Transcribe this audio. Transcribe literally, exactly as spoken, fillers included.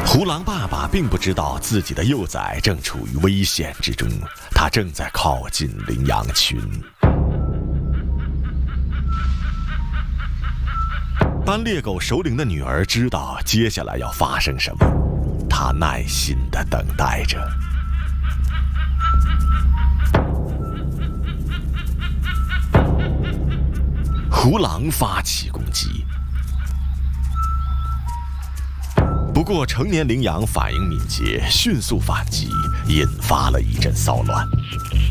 胡狼爸爸并不知道自己的幼崽正处于危险之中，他正在靠近羚羊群。斑鬣狗首领的女儿知道接下来要发生什么，她耐心地等待着。胡狼发起攻击，不过成年羚羊反应敏捷，迅速反击，引发了一阵骚乱。